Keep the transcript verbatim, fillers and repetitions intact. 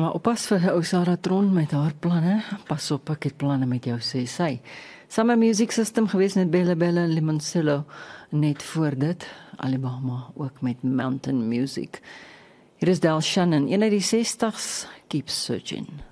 maar oppas vir ou Sarah Tron met haar planne. Pas op, ek het planne met jou, sê sy. Summer Music System gewees met Bella Bella Limoncello. Net voor dit, Alabama, ook met Mountain Music. Hier is Del Shannon, een uit die sestig's, Keep Searching.